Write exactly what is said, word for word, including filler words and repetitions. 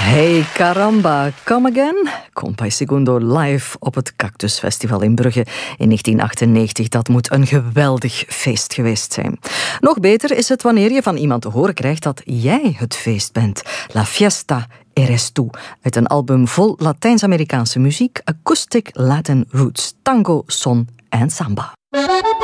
Hey caramba, come again? Compa y Segundo live op het Cactus Festival in Brugge in negentien achtennegentig. Dat moet een geweldig feest geweest zijn. Nog beter is het wanneer je van iemand te horen krijgt dat jij het feest bent. La Fiesta Eres Tú, uit een album vol Latijns-Amerikaanse muziek, acoustic Latin roots, tango, son en samba.